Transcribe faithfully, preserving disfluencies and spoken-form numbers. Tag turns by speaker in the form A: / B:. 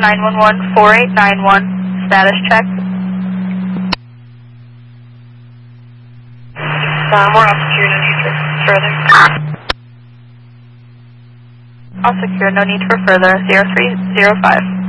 A: nine one one, four eight nine one, status check.
B: Um, we're all secure, no need for further.
A: All secure, no need for further, zero three zero five.